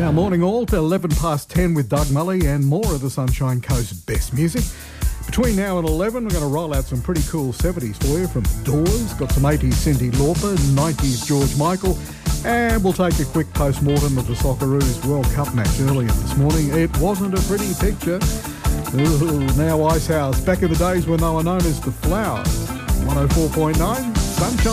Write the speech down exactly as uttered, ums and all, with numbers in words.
Now, morning all to eleven past ten with Doug Mully and more of the Sunshine Coast best music. Between now and eleven, we're going to roll out some pretty cool seventies for you from The Doors, got some eighties Cyndi Lauper, nineties George Michael, and we'll take a quick post-mortem of the Socceroos World Cup match earlier this morning. It wasn't a pretty picture. Ooh, now Icehouse, back in the days when they were known as The Flowers. one oh four point nine, Sunshine.